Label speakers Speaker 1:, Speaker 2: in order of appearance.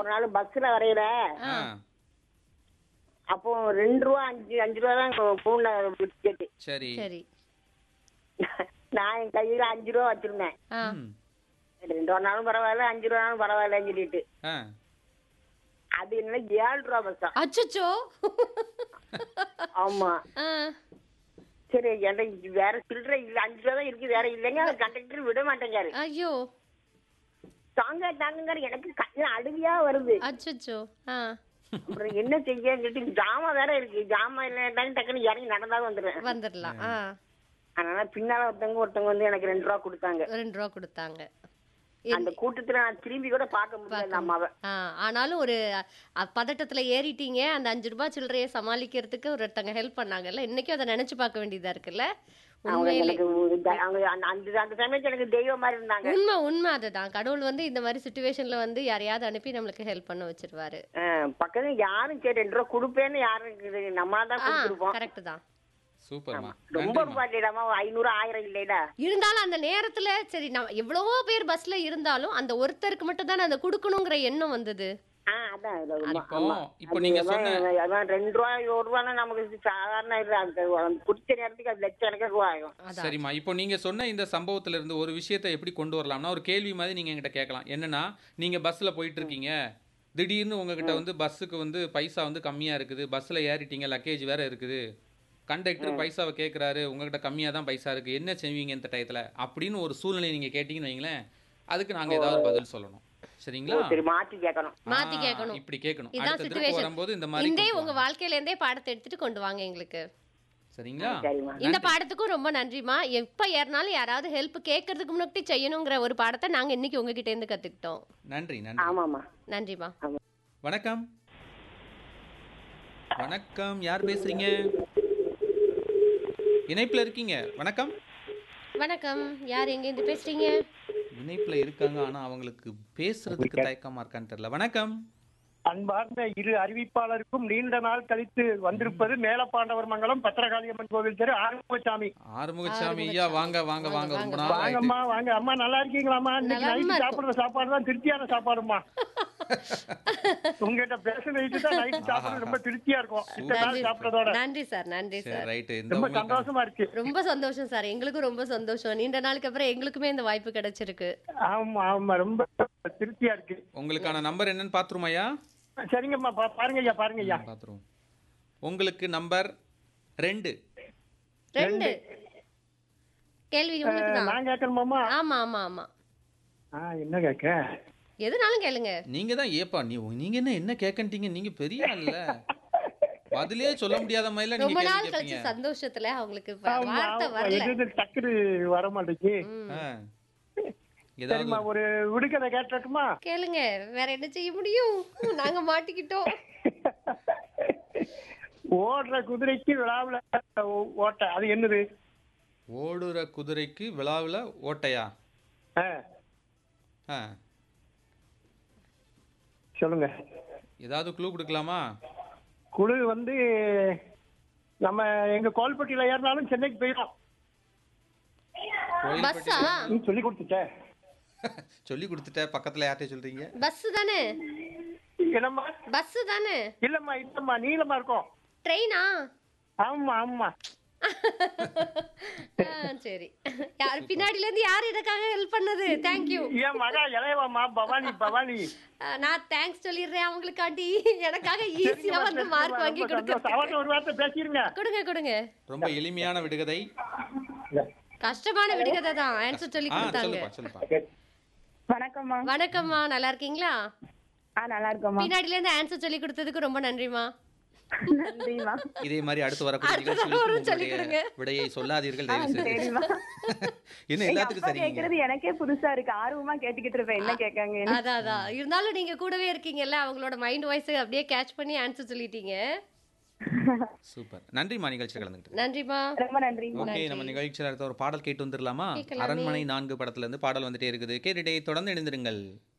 Speaker 1: ஒரு நாள் பஸ்ல வரையில
Speaker 2: ஆ
Speaker 1: அப்போ 2 ரூபா 5 ரூபா தான் பூண்ட டிக்கெட்டு.
Speaker 2: சரி
Speaker 3: சரி.
Speaker 1: நான் என் கையில 5 ரூபா வச்சிருந்தேன்.
Speaker 3: ஆ.
Speaker 2: ம்
Speaker 1: 2 ரூபானாலும் பரவாயில்ல 5 ரூபானாலும் பரவாயில்லன்னு சொல்லிட்டு
Speaker 2: ஆ
Speaker 1: அது என்ன 7 ரூபா பஸ் தான்.
Speaker 3: அச்சச்சோ.
Speaker 1: ஆமா.
Speaker 3: ஆ.
Speaker 1: சரி எனக்கு வேற சில்லறை இல்ல 5 ரூபா தான் இருக்கு வேற இல்லைங்க. அவர் கண்டக்டர் விட மாட்டேங்காரு.
Speaker 3: ஐயோ.
Speaker 1: தாங்க எனக்கு கண்ணு அழுவியா வருது.
Speaker 3: அச்சச்சோ. ஆ.
Speaker 1: அப்புறம் என்ன செய்ய ஜாமா வேற இருக்கு. ஜாமா இல்லைன்னா டக்குன்னு இறங்கி நடந்தாலும் வந்துடுவேன்.
Speaker 3: வந்துடலாம். ஆ.
Speaker 1: அதனால பின்னால ஒருத்தவங்க வந்து எனக்கு 2 ரூபா கொடுத்தாங்க.
Speaker 3: 2 ரூபா கொடுத்தாங்க.
Speaker 1: அந்த கூட்டத்துல நான் திரும்பி கூட பார்க்க முடியல அந்த அம்மாவை.
Speaker 3: ஆனாலும் ஒரு பதட்டத்துல ஏறிட்டீங்க. அந்த 5 ரூபாய் சில்லறைய சமாளிக்கிறதுக்கு ஒருத்தங்க ஹெல்ப் பண்ணாங்கல்ல. இன்னைக்கும் அதை நினைச்சு பார்க்க வேண்டியதா இருக்குல்ல. உண்மையிலே
Speaker 1: அந்த சமயத்துல எனக்கு தெய்வம் மாதிரி இருந்தாங்க.
Speaker 3: உண்மை அதுதான். கடவுள் வந்து இந்த மாதிரி சிச்சுவேஷன்ல வந்து யாரையாவது அனுப்பி நம்மளுக்கு ஹெல்ப் பண்ண வச்சிருவாரு.
Speaker 1: பக்கத்துல யாரும் சரி 2 ரூபா கொடுப்பேன்னு யாரும் நம்ம தான் கொடுத்துருப்போம்.
Speaker 3: கரெக்ட் தான்.
Speaker 2: சூப்பர்மா.
Speaker 1: ரொம்ப ரூபாய் இல்லைடாமா 500 1000 இல்லைடா.
Speaker 3: இருந்தாலும் அந்த நேரத்துல சரி நம்ம எவ்வளவோ பேர் பஸ்ல இருந்தாலும் அந்த ஒருத்தருக்கு மட்டும் தான் அந்த கொடுக்கணுங்கிற எண்ணம் வந்தது.
Speaker 2: இப்போ நீங்க சொன்ன
Speaker 1: 2 ரூபாய் 1 ரூபானா நமக்கு சாதாரண குடிச்ச நேரத்துக்கு அது லட்சக்கணக்கான ரூபாய் ஆகும்.
Speaker 2: சரிம்மா, இப்போ நீங்க சொன்ன இந்த சம்பவத்துல இருந்து ஒரு விஷயத்தை எப்படி கொண்டு வரலாம்னா, ஒரு கேள்வி மாதிரி நீங்க என்கிட்ட கேட்கலாம். என்னன்னா, நீங்க பஸ்ல போயிட்டு இருக்கீங்க, திடீர்னு உங்ககிட்ட வந்து பஸ்ஸுக்கு வந்து பைசா வந்து கம்மியா இருக்குது, பஸ்ல ஏறிட்டீங்க, லக்கேஜ் வேற இருக்குது, கண்டக்டர் பைசாவை கேட்குறாரு, உங்ககிட்ட கம்மியாக தான் பைசா இருக்குது, என்ன செய்வீங்க இந்த டயத்தில் அப்படின்னு ஒரு சூழ்நிலை நீங்கள் கேட்டிங்கன்னு வைங்களேன், அதுக்கு நாங்கள் ஏதாவது பதில் சொல்லணும். சரிங்களா?
Speaker 1: மாற்றி
Speaker 3: கேட்கணும்.
Speaker 2: இப்படி கேட்கணும்.
Speaker 3: இதான்
Speaker 2: அடுத்த
Speaker 3: சிச்சுவேஷன்.
Speaker 2: வரும்போது இந்த மாதிரி
Speaker 3: இதே உங்க வாழ்க்கையில இருந்தே பாடத்தை எடுத்துட்டு கொண்டு வாங்க எங்களுக்கு.
Speaker 2: சரிங்களா?
Speaker 3: இந்த பாடத்துக்கும் ரொம்ப நன்றிமா. எப்ப ஏறினாலும் யாராவது ஹெல்ப் கேட்கறதுக்கு முன்னாடி செய்யணுங்கிற ஒரு பாடத்தை நாங்க இன்னைக்கு உங்ககிட்ட இருந்து கத்துக்கிட்டோம்.
Speaker 2: நன்றி.
Speaker 1: ஆமாமா.
Speaker 3: நன்றிமா.
Speaker 2: வணக்கம். வணக்கம், யார் பேசுறீங்க? இணைப்புல இருக்கீங்க. வணக்கம்.
Speaker 3: வணக்கம், யார் எங்க இருந்து பேசுறீங்க?
Speaker 2: இணைப்புல இருக்காங்க, ஆனா அவங்களுக்கு பேசுறதுக்கு தயக்கமா இருக்கான்னு தெரியல. வணக்கம்.
Speaker 4: அன்பார்ந்த இரு அறிவிப்பாளருக்கும் நீண்ட நாள் கழித்து வந்திருப்பது மேலப்பாண்டவர் மங்கலம் பத்திரகாளியம்மன் கோவில் தெரு ஆறுமுகசாமி.
Speaker 2: ஆறுமுகசாமி ஐயா, வாங்க வாங்க வாங்க. ரொம்ப நாள்
Speaker 4: வாங்கம்மா, வாங்க அம்மா. நல்லா இருக்கீங்களாம்மா? இன்னைக்கு நைட்டு சாப்பிடுற சாப்பாடு தான் திருப்தியான சாப்பாடுமா. உங்ககிட்ட பேசுறது தான் நைட்டு சாப்பிடுறது ரொம்ப திருப்தியா இருக்கும். இத்தனை நாள் சாப்பிட்டதோட.
Speaker 3: நன்றி சார். நன்றி சார்.
Speaker 4: ரொம்ப சந்தோஷமா இருக்கு.
Speaker 3: ரொம்ப சந்தோஷம் சார். எங்களுக்கும் ரொம்ப சந்தோஷம். நீண்ட நாளுக்கு அப்புறம் எங்களுக்குமே இந்த வாய்ப்பு கிடைச்சிருக்கு.
Speaker 4: ஆமா ஆமா, ரொம்ப திருப்தியா இருக்கு.
Speaker 2: உங்களுக்கான நம்பர் என்னன்னு பாத்துருமா ஐயா?
Speaker 4: சரிங்கம்மா, பாருங்க ஐயா, பாருங்க ஐயா.
Speaker 2: பாத்துருவோம். உங்களுக்கு நம்பர் 2.
Speaker 3: கேள்வி உங்களுக்கு தான்.
Speaker 4: நான் கேட்கணுமாமா?
Speaker 3: ஆமா ஆமா ஆமா.
Speaker 4: என்ன கேட்க?
Speaker 3: எதுனாலும் கேளுங்க.
Speaker 2: நீங்க தான் ஏப்பா நீங்க என்ன கேட்கண்டீங்க? நீங்க பெரிய ஆள்ல, பதிலே சொல்ல முடியாத மாதிரி
Speaker 3: ரொம்ப நாள் கழிச்சு சந்தோஷத்துல அவங்களுக்கு வார்த்தை வரல,
Speaker 4: டக்குனு வர மாட்டேங்குது.
Speaker 2: சரிம்மா,
Speaker 4: ஒரு விடுகதை கேட்டட்டுமா?
Speaker 3: கேளுங்க. வேற என்ன செய்ய முடியும், நாங்க மாட்டிக்கிட்டோம்.
Speaker 4: ஓடுற குதிரைக்கு விழாவுல ஓட்ட, அது என்னது?
Speaker 2: ஓடுற குதிரைக்கு விழாவுல ஓட்டையா?
Speaker 4: சொல்லுங்க.
Speaker 2: ஏதாவது க்ளூ கொடுக்கலாமா?
Speaker 4: குழு வந்து நம்ம எங்க கோல்பட்டியில ஏறினாலும் சென்னைக்கு போயிடும். சொல்லி கொடுத்துட்டேன்.
Speaker 2: சொல்லி கொடுத்துட்டேன். பக்கத்துல யார்கிட்ட சொல்றீங்க?
Speaker 3: பஸ் தானே?
Speaker 4: என்னம்மா?
Speaker 3: பஸ் தானே?
Speaker 4: இல்லம்மா நீளமா இருக்கும்.
Speaker 3: ட்ரெயினா?
Speaker 4: ஆமா ஆமா.
Speaker 3: சரி, யார் பின்னாடில இருந்து யார் எனக்காக ஹெல்ப் பண்ணது? Thank you.
Speaker 4: என் மகா இளையவாமா பவானி.
Speaker 3: நான் தேங்க்ஸ் சொல்லிடுறேன் அவங்களுக்காண்டி. எனக்காக ஈஸியா வந்து மார்க் வாங்கி கொடுங்க.
Speaker 4: ஒரு வார்த்தை பேசிருங்க.
Speaker 3: கொடுங்க.
Speaker 2: ரொம்ப எளிமையான விடுகதை.
Speaker 3: கஷ்டமான விடுகதை தான். ஆன்சர் சொல்லி கொடுத்தாங்க.
Speaker 5: வணக்கம்மா,
Speaker 3: நல்லா இருக்கீங்களா?
Speaker 5: நல்லா இருக்கோம்மா.
Speaker 3: பின்னாடில இருந்து ஆன்சர் சொல்லி கொடுத்ததுக்கு ரொம்ப நன்றிமா.
Speaker 5: நன்றிமா.
Speaker 2: இதே மாதிரி அடுத்து வரக்கூடிய நிகழ்ச்சிகளுக்கு விடையை சொல்லாதீர்கள் தயவு செய்து. என்ன எல்லாத்துக்கும் சரி
Speaker 5: கேக்குறது எனக்கே புதுசா இருக்கு. ஆர்வமா கேட்டுக்கிட்டு இருப்பேன் என்ன கேட்காங்க.
Speaker 3: அதான் இருந்தாலும் நீங்க கூடவே இருக்கீங்கல்ல, அவங்களோட மைண்ட் வாய்ஸ் அப்படியே கேட்ச் பண்ணி ஆன்சர் சொல்லிட்டீங்க.
Speaker 2: சூப்பர். நன்றிமா, நிகழ்ச்சி கலந்துக்கிட்டு.
Speaker 3: நன்றிமா, ரொம்ப நன்றி.
Speaker 2: ஓகே, நம்ம நிகழ்ச்சியில் அடுத்த ஒரு பாடல் கேட்டு வந்துடலாமா? அரண்மனை 4 படத்துல இருந்து பாடல் வந்துட்டே இருக்குது. கேட்டுட்டே தொடர்ந்து இணைந்திருங்கள்.